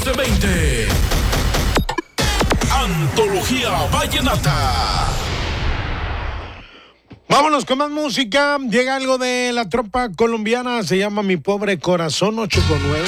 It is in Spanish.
de 20. Antología Vallenata. Vámonos con más música. Llega algo de la tropa colombiana. Se llama Mi Pobre Corazón, 8:09.